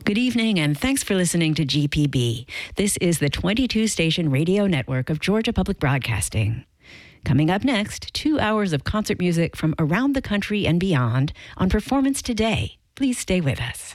Good evening, and thanks for listening to GPB. This is the 22-station radio network of Georgia Public Broadcasting. Coming up next, 2 hours of concert music from around the country and beyond on Performance Today. Please stay with us.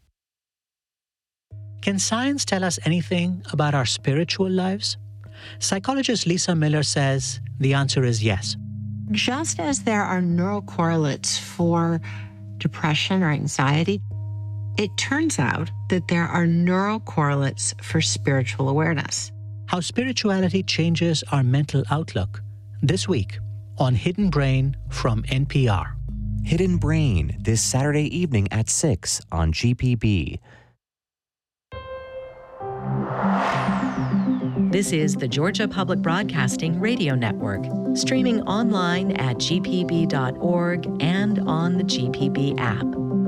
Can science tell us anything about our spiritual lives? Psychologist Lisa Miller says the answer is yes. Just as there are neural correlates for depression or anxiety, it turns out that there are neural correlates for spiritual awareness. How spirituality changes our mental outlook. This week on Hidden Brain from NPR. Hidden Brain, this Saturday evening at 6 on GPB. This is the Georgia Public Broadcasting Radio Network, streaming online at gpb.org and on the GPB app.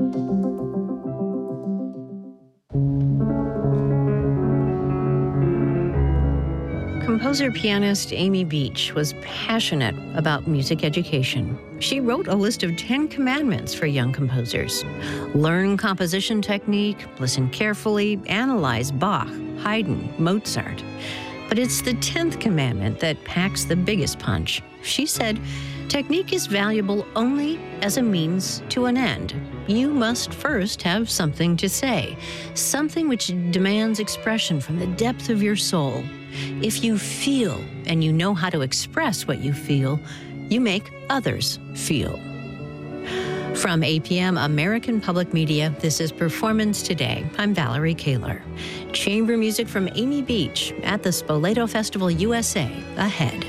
Composer-pianist Amy Beach was passionate about music education. She wrote a list of 10 commandments for young composers. Learn composition technique, listen carefully, analyze Bach, Haydn, Mozart. But it's the 10th commandment that packs the biggest punch. She said, technique is valuable only as a means to an end. You must first have something to say, something which demands expression from the depth of your soul. If you feel and you know how to express what you feel, you make others feel. From APM American Public Media, this is Performance Today. I'm Valerie Kaler. Chamber music from Amy Beach at the Spoleto Festival USA ahead.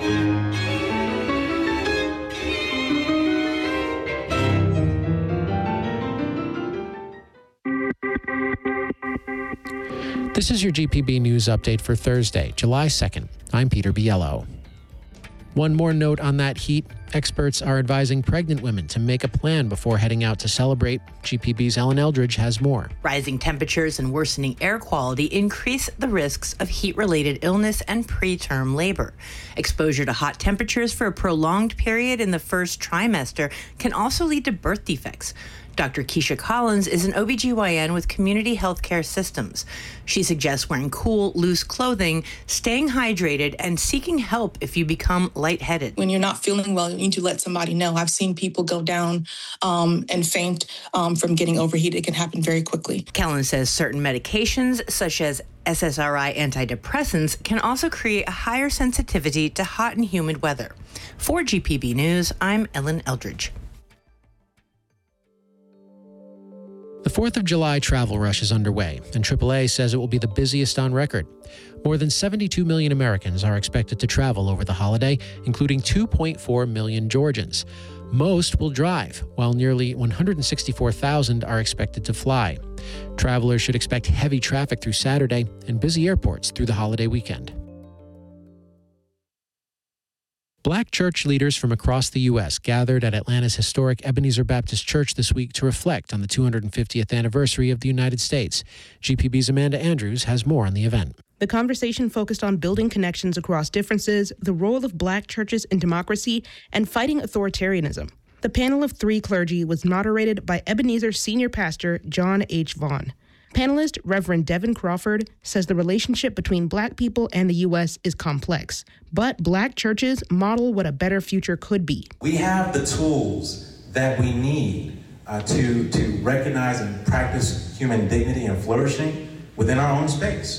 This is your GPB News Update for Thursday, July 2nd. I'm Peter Biello. One more note on that heat. Experts are advising pregnant women to make a plan before heading out to celebrate. GPB's Ellen Eldridge has more. Rising temperatures and worsening air quality increase the risks of heat-related illness and preterm labor. Exposure to hot temperatures for a prolonged period in the first trimester can also lead to birth defects. Dr. Keisha Collins is an OBGYN with Community Healthcare Systems. She suggests wearing cool, loose clothing, staying hydrated, and seeking help if you become lightheaded. When you're not feeling well, you need to let somebody know. I've seen people go down and faint from getting overheated. It can happen very quickly. Kellin says certain medications, such as SSRI antidepressants, can also create a higher sensitivity to hot and humid weather. For GPB News, I'm Ellen Eldridge. The 4th of July travel rush is underway, and AAA says it will be the busiest on record. More than 72 million Americans are expected to travel over the holiday, including 2.4 million Georgians. Most will drive, while nearly 164,000 are expected to fly. Travelers should expect heavy traffic through Saturday and busy airports through the holiday weekend. Black church leaders from across the U.S. gathered at Atlanta's historic Ebenezer Baptist Church this week to reflect on the 250th anniversary of the United States. GPB's Amanda Andrews has more on the event. The conversation focused on building connections across differences, the role of Black churches in democracy, and fighting authoritarianism. The panel of 3 clergy was moderated by Ebenezer Senior Pastor John H. Vaughn. Panelist Reverend Devin Crawford says the relationship between Black people and the U.S. is complex, but Black churches model what a better future could be. We have the tools that we need to recognize and practice human dignity and flourishing within our own space.